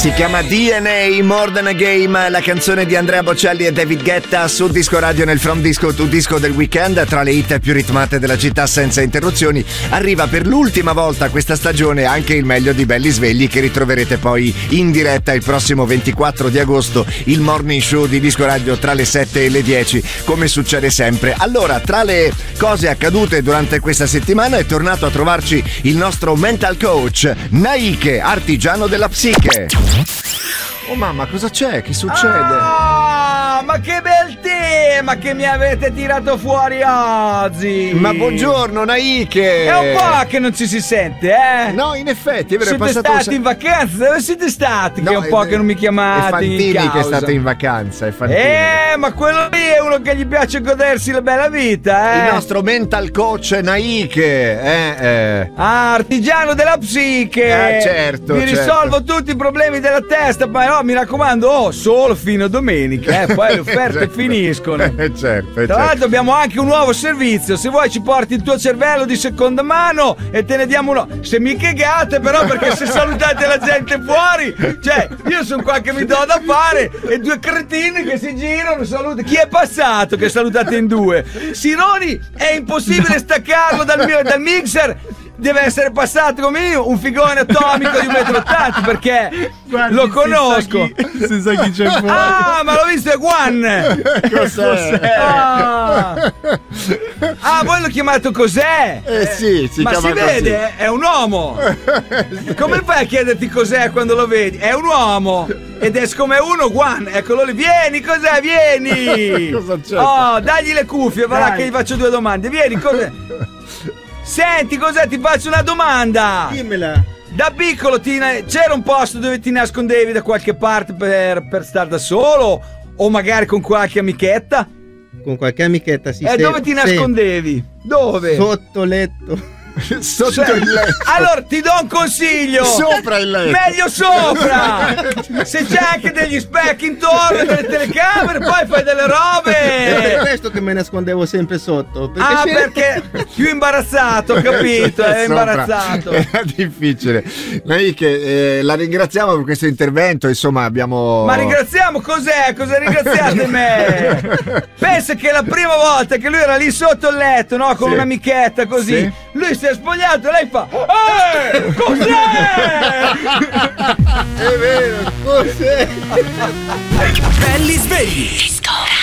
Si chiama DNA, More Than a Game, la canzone di Andrea Bocelli e David Guetta su Disco Radio nel From Disco to Disco del weekend. Tra le hit più ritmate della città senza interruzioni arriva per l'ultima volta questa stagione anche il meglio di Belli Svegli, che ritroverete poi in diretta il prossimo 24 di agosto, il morning show di Disco Radio tra le 7 e le 10, come succede sempre. Allora, tra le cose accadute durante questa settimana è tornato a trovarci il nostro mental coach Naike, artigiano della psiche. Oh mamma, cosa c'è? Che succede? Ma che bel tema che mi avete tirato fuori oggi! Ma buongiorno Naike! È un po' che non ci si sente, eh? No, in effetti, è vero, siete è passato stati in vacanza? Dove siete stati? No, che è un po' che non mi chiamate. È Fantini che è stato in vacanza, è Fantini. Ma quello lì è uno che gli piace godersi la bella vita, Il nostro mental coach Naike, artigiano della psiche! Certo, Vi risolvo tutti i problemi della testa, però mi raccomando, solo fino a domenica, poi le offerte finiscono. Certo. Tra l'altro abbiamo anche un nuovo servizio. Se vuoi ci porti il tuo cervello di seconda mano e te ne diamo uno. Se mi cagate però, perché se salutate la gente fuori, cioè io sono qua che mi do da fare e due cretini che si girano, salutano. Chi è passato che salutate in due? Sironi, è impossibile staccarlo dal mixer. Deve essere passato come io, un figone atomico di 1,80 m, perché guardi, lo conosco. Si sa chi c'è fuori. Ma l'ho visto, è Guan. Cos'è? Voi lo chiamate cos'è? Sì, si ma chiama si così. vede? È un uomo. Come fai a chiederti cos'è quando lo vedi? È un uomo ed è come uno, Guan. Eccolo lì, vieni, cos'è? Vieni. Cosa c'è? Dagli le cuffie, va là che gli faccio due domande. Vieni, cos'è? Senti, cos'è? Ti faccio una domanda. Dimmela. Da piccolo c'era un posto dove ti nascondevi da qualche parte per stare da solo? O magari con qualche amichetta? Con qualche amichetta, sì. E dove ti nascondevi? Dove? Sotto letto. Sotto il letto. Allora ti do un consiglio. Sopra il letto. Meglio sopra. Se c'è anche degli specchi intorno, delle telecamere, poi fai delle robe. È per questo che me nascondevo sempre sotto. Perché più imbarazzato, capito? È imbarazzato. Era difficile. Naike, la ringraziamo per questo intervento. Insomma, abbiamo. Ma ringraziamo cos'è? Cosa ringraziate me? Pensa che la prima volta che lui era lì sotto il letto, no? Con un'amichetta così. Sì. Lui si è spogliato e lei fa: cos'è? È vero, cos'è? Belli svegli.